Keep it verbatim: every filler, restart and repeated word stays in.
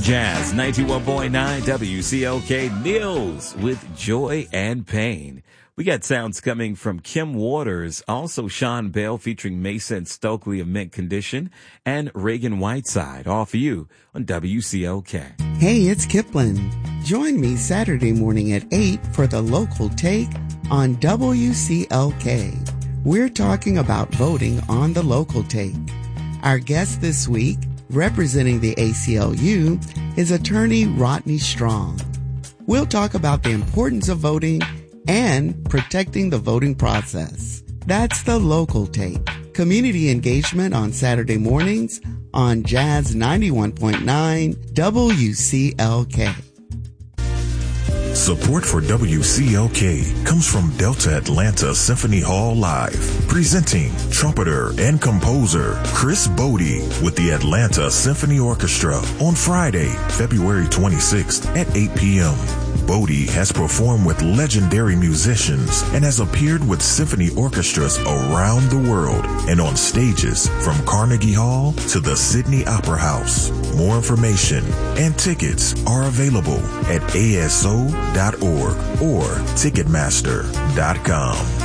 Jazz ninety-one point nine W C L K, Nils with Joy and Pain. We got sounds coming from Kim Waters, also Sean Bell featuring Mason Stokely of Mint Condition, and Reagan Whiteside, all for you on W C L K. Hey, it's Kipling. Join me Saturday morning at eight for the Local Take on W C L K. We're talking about voting on the Local Take. Our guest this week, representing the A C L U, is attorney Rodney Strong. We'll talk about the importance of voting and protecting the voting process. That's the Local Take. Community engagement on Saturday mornings on Jazz ninety-one point nine W C L K. Support for W C L K comes from Delta Atlanta Symphony Hall Live, presenting trumpeter and composer Chris Bodie with the Atlanta Symphony Orchestra on Friday, February twenty-sixth at eight p.m. Bodie has performed with legendary musicians and has appeared with symphony orchestras around the world and on stages from Carnegie Hall to the Sydney Opera House. More information and tickets are available at A S O dot org or Ticketmaster dot com.